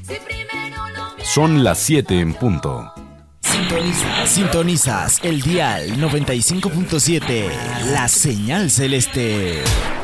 Son las 7 en punto. Sintonizas el dial 95.7, la señal celeste.